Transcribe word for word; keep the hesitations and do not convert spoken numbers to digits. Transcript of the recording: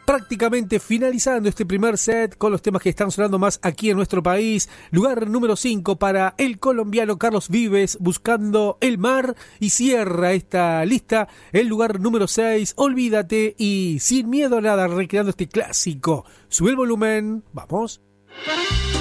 prácticamente finalizando este primer set con los temas que están sonando más aquí en nuestro país. Lugar número cinco para el colombiano Carlos Vives, Buscando el Mar, y cierra esta lista el lugar número seis, Olvídate y Sin Miedo a Nada, recreando este clásico. Sube el volumen, vamos.